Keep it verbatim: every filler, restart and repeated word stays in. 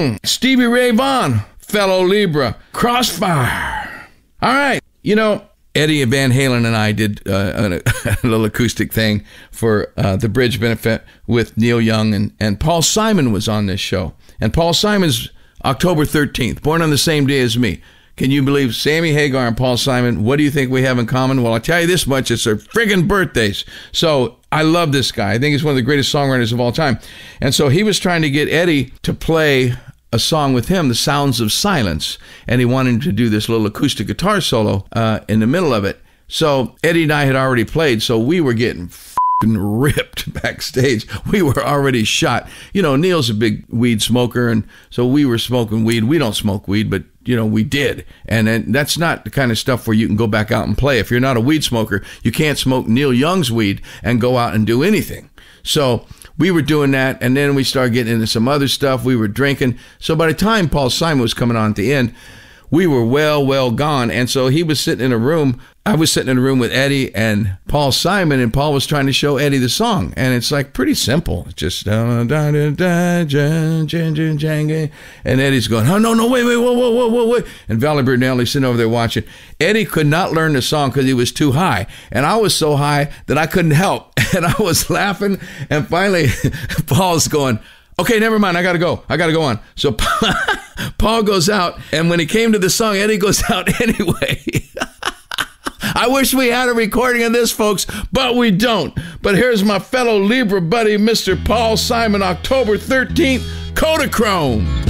Stevie Ray Vaughan, fellow Libra, Crossfire. All right. You know, Eddie Van Halen and I did uh, a, a little acoustic thing for uh, the Bridge benefit with Neil Young, and, and Paul Simon was on this show. And Paul Simon's October thirteenth, born on the same day as me. Can you believe Sammy Hagar and Paul Simon? What do you think we have in common? Well, I'll tell you this much. It's their friggin' birthdays. So I love this guy. I think he's one of the greatest songwriters of all time. And so he was trying to get Eddie to play a song with him, The Sounds of Silence. And he wanted him to do this little acoustic guitar solo uh, in the middle of it. So Eddie and I had already played, so we were getting ripped backstage. We were already shot. You know, Neil's a big weed smoker, and so we were smoking weed. We don't smoke weed, but you know, we did. And then that's not the kind of stuff where you can go back out and play. If you're not a weed smoker, you can't smoke Neil Young's weed and go out and do anything. So we were doing that, and then we started getting into some other stuff. We were drinking. So by the time Paul Simon was coming on at the end, we were well, well gone. And so he was sitting in a room. I was sitting in a room with Eddie and Paul Simon, and Paul was trying to show Eddie the song. And it's like pretty simple. It's just, da, da, da, da, jan, jan, jan, jan, and Eddie's going, oh, no, no, wait, wait, whoa, whoa, whoa, whoa, wait. And Valerie Bertinelli sitting over there watching. Eddie could not learn the song because he was too high. And I was so high that I couldn't help. And I was laughing. And finally, Paul's going, okay, never mind. I got to go. I got to go on. So Paul goes out. And when he came to the song, Eddie goes out anyway. I wish we had a recording of this, folks, but we don't. But here's my fellow Libra buddy, Mister Paul Simon, October thirteenth, Kodachrome.